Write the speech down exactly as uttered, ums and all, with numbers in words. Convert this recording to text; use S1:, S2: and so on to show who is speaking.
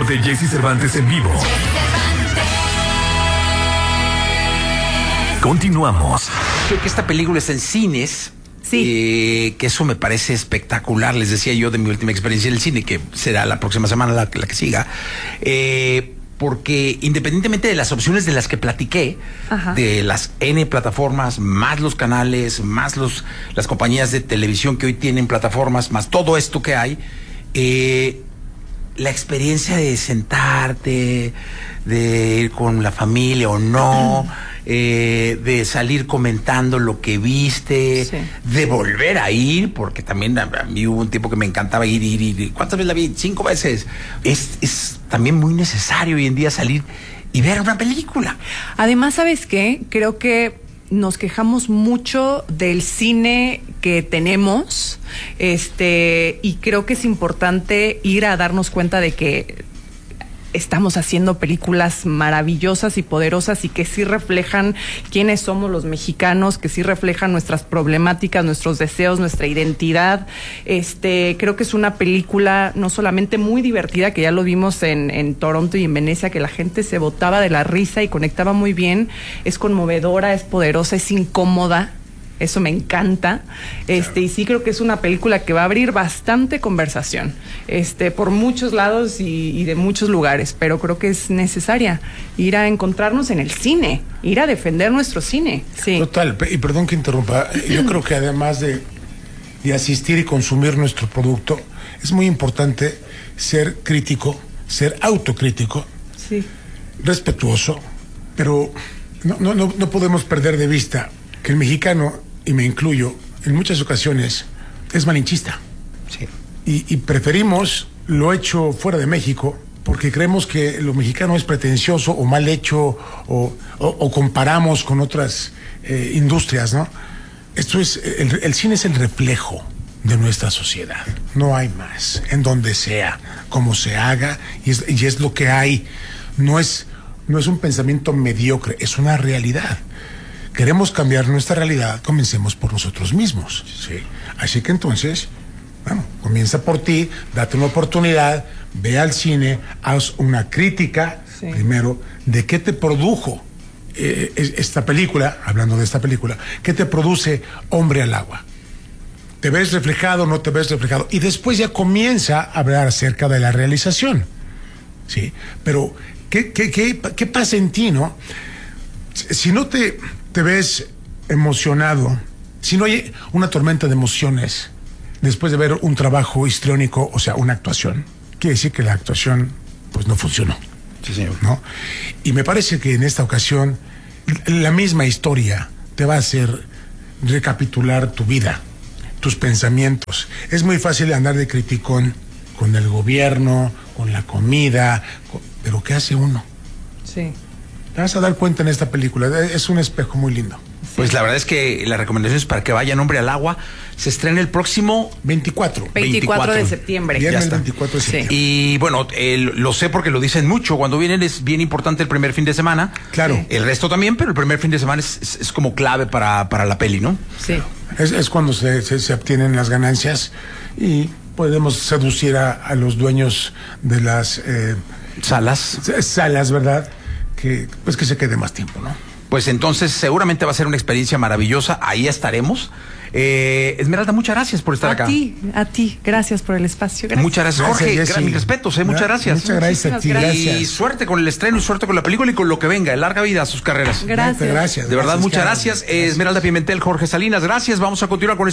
S1: de Jesse Cervantes en vivo. Continuamos.
S2: Creo que esta película está en cines.
S3: Sí.
S2: Eh, que eso me parece espectacular. Les decía yo de mi última experiencia en el cine, que será la próxima semana la, la que siga. Eh, porque independientemente de las opciones de las que platiqué, ajá, de las N plataformas, más los canales, más los las compañías de televisión que hoy tienen plataformas, más todo esto que hay, eh, la experiencia de sentarte, de ir con la familia o no, eh, de salir comentando lo que viste, sí, de volver a ir, porque también a, a mí hubo un tiempo que me encantaba ir, ir, ir. ¿Cuántas veces la vi? Cinco veces. Es, es también muy necesario hoy en día salir y ver una película.
S3: Además, ¿sabes qué? Creo que nos quejamos mucho del cine que tenemos, este, y creo que es importante ir a darnos cuenta de que estamos haciendo películas maravillosas y poderosas y que sí reflejan quiénes somos los mexicanos, que sí reflejan nuestras problemáticas, nuestros deseos, nuestra identidad. Este, creo que es una película no solamente muy divertida, que ya lo vimos en, en Toronto y en Venecia, que la gente se botaba de la risa y conectaba muy bien. Es conmovedora, es poderosa, es incómoda. Eso me encanta. Este, claro. Y sí creo que es una película que va a abrir bastante conversación, este, por muchos lados y, y de muchos lugares, pero creo que es necesaria ir a encontrarnos en el cine, ir a defender nuestro cine. Sí.
S4: Total, y perdón que interrumpa, yo creo que además de, de asistir y consumir nuestro producto, es muy importante ser crítico, ser autocrítico,
S3: sí,
S4: respetuoso, pero no, no, no, no podemos perder de vista que el mexicano, y me incluyo, en muchas ocasiones es malinchista.
S2: Sí.
S4: Y, y preferimos lo hecho fuera de México porque creemos que lo mexicano es pretencioso o mal hecho o, o, o comparamos con otras eh, industrias, ¿no? Esto es, el, el cine es el reflejo de nuestra sociedad, no hay más, en donde sea, como se haga, y es, y es lo que hay. No es, no es un pensamiento mediocre, es una realidad. Queremos cambiar nuestra realidad, comencemos por nosotros mismos, ¿sí? Así que entonces, bueno, comienza por ti, date una oportunidad, ve al cine, haz una crítica, sí, primero, de qué te produjo eh, esta película, hablando de esta película, qué te produce Hombre al Agua. ¿Te ves reflejado, no te ves reflejado? Y después ya comienza a hablar acerca de la realización, ¿sí? Pero, ¿qué, qué, qué, qué pasa en ti, no? Si no te... te ves emocionado, si no hay una tormenta de emociones después de ver un trabajo histriónico, o sea, una actuación, quiere decir que la actuación pues no funcionó.
S2: Sí, señor.
S4: ¿No? Y me parece que en esta ocasión la misma historia te va a hacer recapitular tu vida, tus pensamientos. Es muy fácil andar de criticón con el gobierno, con la comida, con... pero ¿qué hace uno?
S3: Sí.
S4: Te vas a dar cuenta en esta película, es un espejo muy lindo.
S2: Pues la verdad es que la recomendación es para que vayan Hombre al Agua. Se estrena el próximo
S4: veinticuatro.
S3: veinticuatro de septiembre.
S4: Viernes ya veinticuatro de septiembre.
S2: Sí. Y bueno, eh, lo sé porque lo dicen mucho. Cuando vienen es bien importante el primer fin de semana.
S4: Claro.
S2: Sí. El resto también, pero el primer fin de semana es, es, es como clave para, para la peli, ¿no?
S3: Sí.
S4: Es, es cuando se, se, se obtienen las ganancias y podemos seducir a, a los dueños de las eh,
S2: salas.
S4: Salas, ¿verdad? Que pues que se quede más tiempo, ¿no?
S2: Pues entonces seguramente va a ser una experiencia maravillosa. Ahí estaremos. Eh, Esmeralda, muchas gracias por estar
S3: a
S2: acá.
S3: A ti, a ti. Gracias por el espacio. Gracias.
S2: Muchas gracias, Jorge.
S4: Gracias,
S2: Gra mis respetos, eh, muchas gracias.
S4: Muchas gracias a ti, gracias.
S2: Y suerte con el estreno y suerte con la película y con lo que venga. Larga vida a sus carreras.
S3: Gracias.
S4: Gracias.
S2: De verdad,
S4: gracias,
S2: muchas
S4: Carlos.
S2: gracias. gracias. Esmeralda Pimentel, Jorge Salinas, gracias. Vamos a continuar con